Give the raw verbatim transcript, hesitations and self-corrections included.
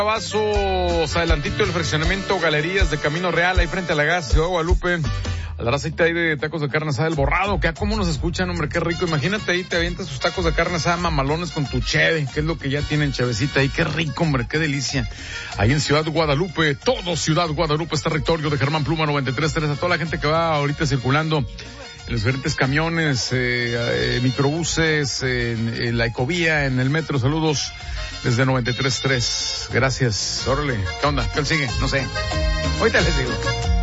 Vasos, adelantito del fraccionamiento Galerías de Camino Real, ahí frente a la gas, Ciudad de Guadalupe. A la aceite ahí de tacos de carne asada El Borrado, que a cómo nos escuchan, hombre, qué rico. Imagínate ahí, te avientas tus tacos de carne asada mamalones con tu cheve, que es lo que ya tienen, chevecita ahí, qué rico, hombre, qué delicia. Ahí en Ciudad Guadalupe, todo Ciudad Guadalupe es territorio de Germán Pluma noventa y tres punto tres. A toda la gente que va ahorita circulando en los diferentes camiones, eh, eh, microbuses, en, en la ecovía, en el metro, saludos desde noventa y tres punto tres. Gracias. Órale, ¿qué onda? ¿Qué sigue? No sé. Ahorita les digo.